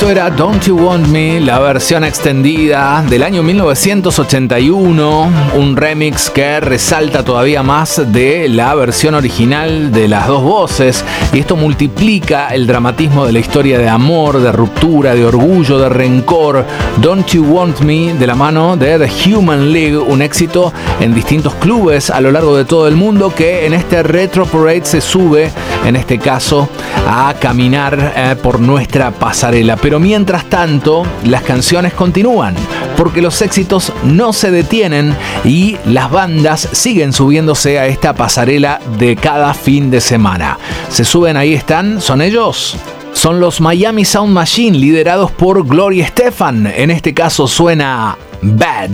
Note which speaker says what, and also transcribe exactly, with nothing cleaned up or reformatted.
Speaker 1: Esto era Don't You Want Me, la versión extendida del año mil novecientos ochenta y uno, un remix que resalta todavía más de la versión original de las dos voces, y esto multiplica el dramatismo de la historia de amor, de ruptura, de orgullo, de rencor. Don't You Want Me, de la mano de The Human League, un éxito en distintos clubes a lo largo de todo el mundo, que en este Retro Parade se sube, en este caso, a caminar eh, por nuestra pasarela. Pero mientras tanto, las canciones continúan, porque los éxitos no se detienen y las bandas siguen subiéndose a esta pasarela de cada fin de semana. Se suben, ahí están, son ellos. Son los Miami Sound Machine, liderados por Gloria Estefan. En este caso suena Bad.